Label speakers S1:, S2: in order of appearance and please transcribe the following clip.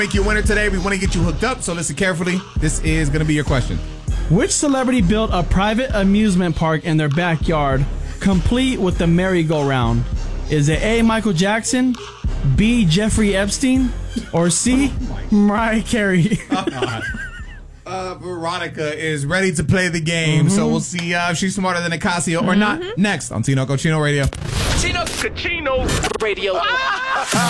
S1: Make you a winner today. We want to get you hooked up, so listen carefully. This is going to be your question.
S2: Which celebrity built a private amusement park in their backyard, complete with the merry-go-round? Is it A, Michael Jackson, B, Jeffrey Epstein, or C, Mariah Carey?
S1: Veronica is ready to play the game, so we'll see if she's smarter than Acacio or not. Next on Tino Cochino Radio.
S3: Tino Cochino Radio.